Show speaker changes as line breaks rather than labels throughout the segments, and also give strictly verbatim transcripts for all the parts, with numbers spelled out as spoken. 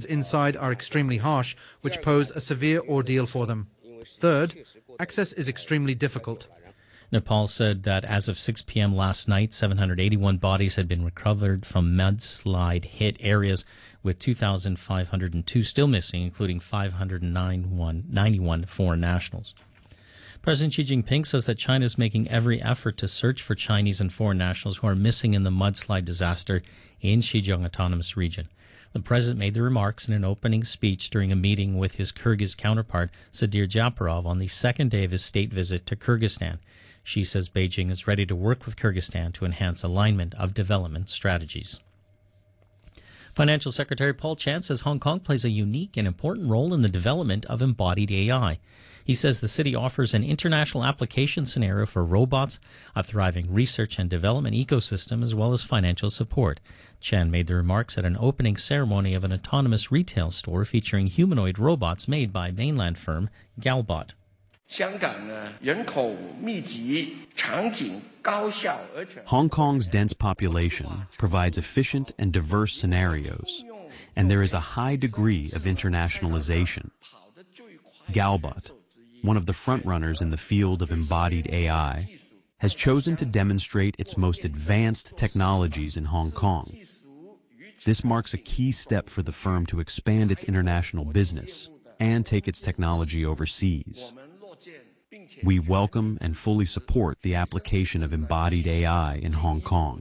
inside are extremely harsh, which pose a severe ordeal for them. Third, access is extremely difficult.
Nepal said that as of six p.m. last night, seven hundred eighty-one bodies had been recovered from mudslide-hit areas, with two thousand five hundred two still missing, including five hundred ninety-one foreign nationals. President Xi Jinping says that China is making every effort to search for Chinese and foreign nationals who are missing in the mudslide disaster in Xinjiang Autonomous Region. The president made the remarks in an opening speech during a meeting with his Kyrgyz counterpart, Sadir Japarov, on the second day of his state visit to Kyrgyzstan. Xi says Beijing is ready to work with Kyrgyzstan to enhance alignment of development strategies. Financial Secretary Paul Chan says Hong Kong plays a unique and important role in the development of embodied A I. He says the city offers an international application scenario for robots, a thriving research and development ecosystem, as well as financial support. Chan made the remarks at an opening ceremony of an autonomous retail store featuring humanoid robots made by mainland firm Galbot.
Hong Kong's dense population provides efficient and diverse scenarios, and there is a high degree of internationalization. Galbot, one of the frontrunners in the field of embodied A I, has chosen to demonstrate its most advanced technologies in Hong Kong. This marks a key step for the firm to expand its international business and take its technology overseas. We welcome and fully support the application of embodied A I in Hong Kong.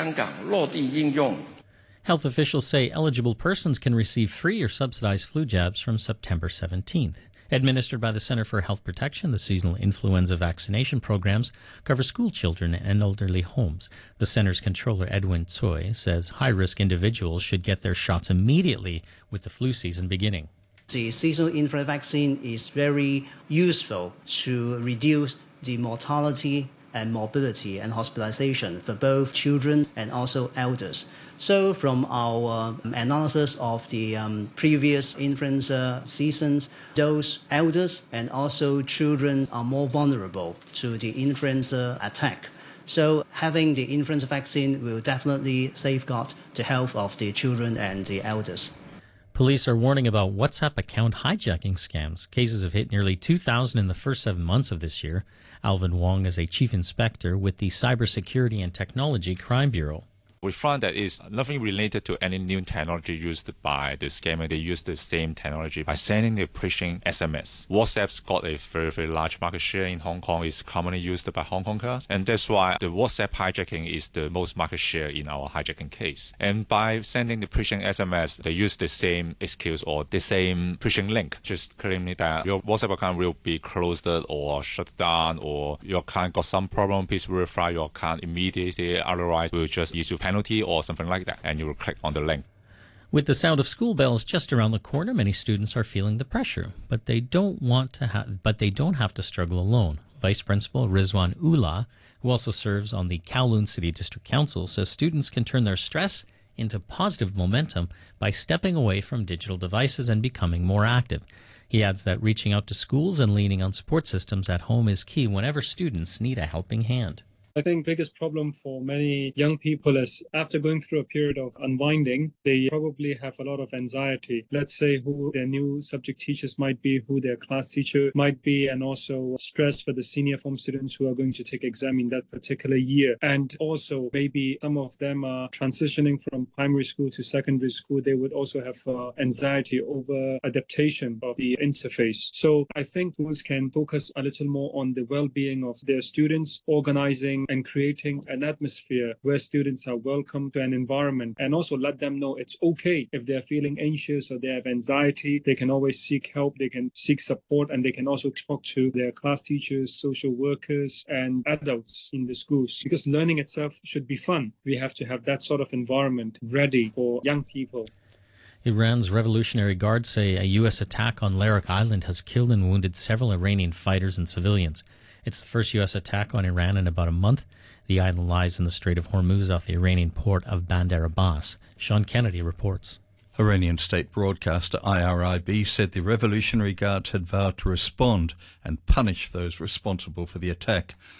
Health officials say eligible persons can receive free or subsidized flu jabs from September seventeenth. Administered by the Center for Health Protection, the seasonal influenza vaccination programs cover school children and elderly homes. The center's controller, Edwin Tsoi, says high-risk individuals should get their shots immediately with the flu season beginning.
The seasonal influenza vaccine is very useful to reduce the mortality and morbidity and hospitalization for both children and also elders. So from our analysis of the um, previous influenza seasons, those elders and also children are more vulnerable to the influenza attack. So having the influenza vaccine will definitely safeguard the health of the children and the elders.
Police are warning about WhatsApp account hijacking scams. Cases have hit nearly two thousand in the first seven months of this year. Alvin Wong is a chief inspector with the Cybersecurity and Technology Crime Bureau.
We found that it's nothing related to any new technology used by the scammer. They use the same technology by sending the phishing S M S. WhatsApp's got a very, very large market share in Hong Kong. It's commonly used by Hong Kongers. And that's why the WhatsApp hijacking is the most market share in our hijacking case. And by sending the phishing S M S, they use the same excuse or the same phishing link, just claiming that your WhatsApp account will be closed or shut down, or your account got some problem. Please verify your account immediately. Otherwise, we'll just issue penalty or something like that, and you will click on the link.
With the sound of school bells just around the corner, many students are feeling the pressure, but they don't want to have, but they don't have to struggle alone. Vice Principal Rizwan Ullah, who also serves on the Kowloon City District Council, says students can turn their stress into positive momentum by stepping away from digital devices and becoming more active. He adds that reaching out to schools and leaning on support systems at home is key whenever students need a helping hand.
I think the biggest problem for many young people is after going through a period of unwinding, they probably have a lot of anxiety. Let's say who their new subject teachers might be, who their class teacher might be, and also stress for the senior form students who are going to take exam in that particular year. And also maybe some of them are transitioning from primary school to secondary school. They would also have uh, anxiety over adaptation of the interface. So I think schools can focus a little more on the well-being of their students, organizing and creating an atmosphere where students are welcome to an environment, and also let them know it's okay if they're feeling anxious or they have anxiety. They can always seek help, they can seek support, and they can also talk to their class teachers, social workers, and adults in the schools, because learning itself should be fun. We have to have that sort of environment ready for young people.
Iran's Revolutionary Guard say a U S attack on Larak Island has killed and wounded several Iranian fighters and civilians. It's the first U S attack on Iran in about a month. The island lies in the Strait of Hormuz off the Iranian port of Bandar Abbas. Sean Kennedy reports.
Iranian state broadcaster I R I B said the Revolutionary Guards had vowed to respond and punish those responsible for the attack.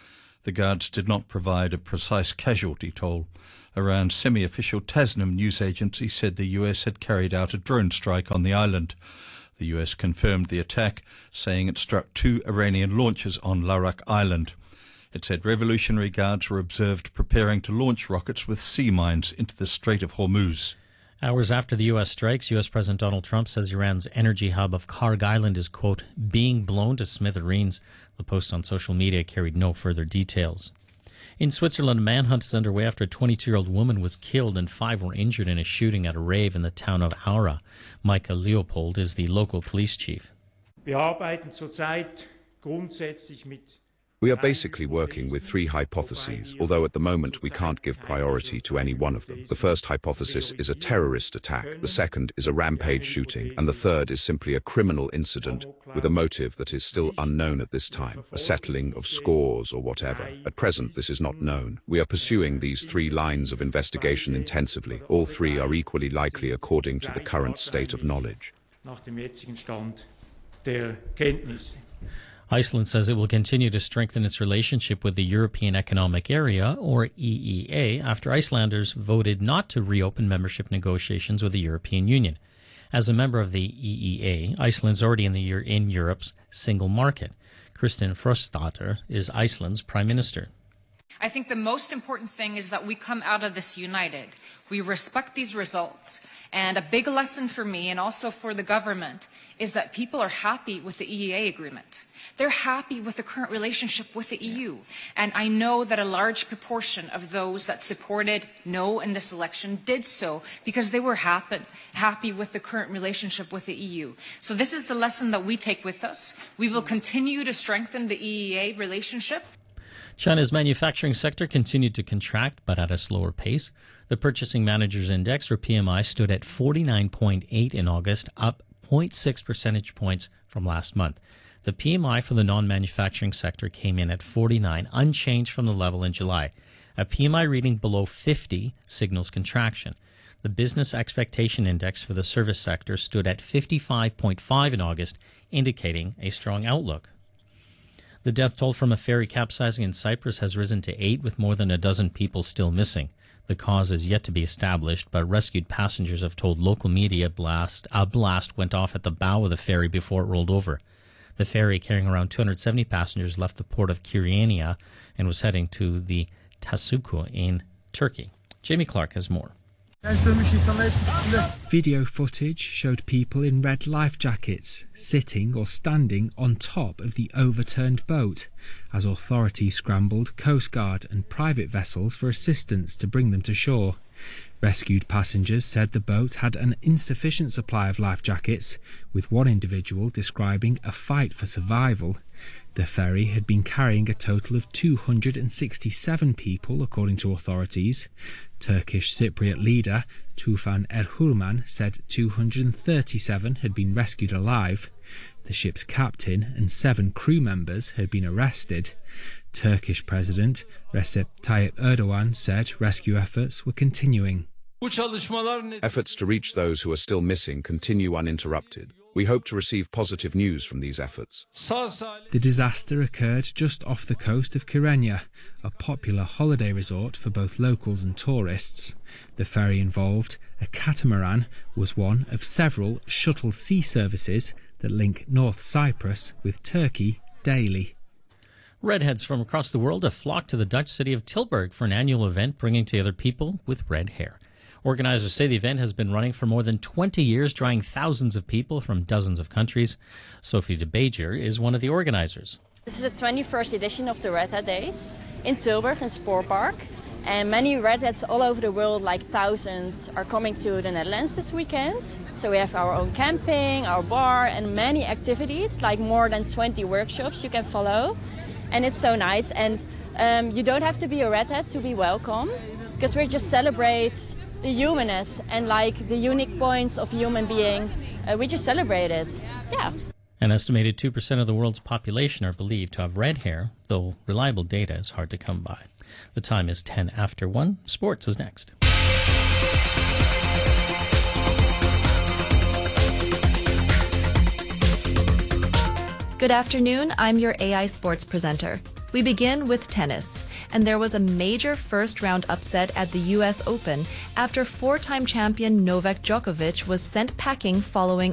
The guards did not provide a precise casualty toll. Iran's semi-official Tasnim news agency said the U S had carried out a drone strike on the island. The U S confirmed the attack, saying it struck two Iranian launchers on Larak Island. It said Revolutionary Guards were observed preparing to launch rockets with sea mines into the Strait of Hormuz.
Hours after the U S strikes, U S President Donald Trump says Iran's energy hub of Kharg Island is, quote, being blown to smithereens. The post on social media carried no further details. In Switzerland, a manhunt is underway after a twenty-two-year-old woman was killed and five were injured in a shooting at a rave in the town of Aura. Michael Leopold is the local police chief.
Wir arbeiten zurzeit grundsätzlich mit
We are basically working with three hypotheses, although at the moment we can't give priority to any one of them. The first hypothesis is a terrorist attack, the second is a rampage shooting, and the third is simply a criminal incident with a motive that is still unknown at this time, a settling of scores or whatever. At present, this is not known. We are pursuing these three lines of investigation intensively. All three are equally likely according to the current state of knowledge.
nach dem jetzigen Stand der Kenntnisse.
Iceland says it will continue to strengthen its relationship with the European Economic Area, or E E A, after Icelanders voted not to reopen membership negotiations with the European Union. As a member of the E E A, Iceland's already in, the, in Europe's single market. Kristin Frostadóttir is Iceland's Prime Minister.
I think the most important thing is that we come out of this united. We respect these results. And a big lesson for me and also for the government is that people are happy with the E E A agreement. They're happy with the current relationship with the E U. And I know that a large proportion of those that supported no in this election did so because they were happy, happy with the current relationship with the E U. So this is the lesson that we take with us. We will continue to strengthen the E E A relationship.
China's manufacturing sector continued to contract, but at a slower pace. The Purchasing Managers Index, or P M I, stood at forty-nine point eight in August, up zero point six percentage points from last month. The P M I for the non-manufacturing sector came in at forty-nine, unchanged from the level in July. A P M I reading below fifty signals contraction. The Business Expectation Index for the service sector stood at fifty-five point five in August, indicating a strong outlook. The death toll from a ferry capsizing in Cyprus has risen to eight, with more than a dozen people still missing. The cause is yet to be established, but rescued passengers have told local media blast, a blast went off at the bow of the ferry before it rolled over. The ferry, carrying around two hundred seventy passengers, left the port of Kyrenia and was heading to the Tasuku in Turkey. Jamie Clark has more.
Video footage showed people in red life jackets sitting or standing on top of the overturned boat as authorities scrambled Coast Guard and private vessels for assistance to bring them to shore. Rescued passengers said the boat had an insufficient supply of life jackets, with one individual describing a fight for survival. The ferry had been carrying a total of two hundred sixty-seven people, according to authorities. Turkish Cypriot leader Tufan Erhurman said two hundred thirty-seven had been rescued alive. The ship's captain and seven crew members had been arrested. Turkish President Recep Tayyip Erdogan said rescue efforts were continuing.
Efforts to reach those who are still missing continue uninterrupted. We hope to receive positive news from these efforts.
The disaster occurred just off the coast of Kyrenia, a popular holiday resort for both locals and tourists. The ferry involved, a catamaran, was one of several shuttle sea services that link North Cyprus with Turkey daily.
Redheads from across the world have flocked to the Dutch city of Tilburg for an annual event bringing together people with red hair. Organizers say the event has been running for more than twenty years, drawing thousands of people from dozens of countries. Sophie de Bejer is one of the organizers.
This is the twenty-first edition of the Redhead Days in Tilburg in Spoorpark. And many redheads all over the world, like thousands, are coming to the Netherlands this weekend. So we have our own camping, our bar, and many activities, like more than twenty workshops you can follow. And it's so nice. And um, you don't have to be a redhead to be welcome, because we just celebrate the humanness and like the unique points of human being. Uh, we just celebrate it. Yeah.
An estimated two percent of the world's population are believed to have red hair, though reliable data is hard to come by. The time is ten after one. Sports is next.
Good afternoon. I'm your A I sports presenter. We begin with tennis, and there was a major first-round upset at the U S Open after four-time champion Novak Djokovic was sent packing following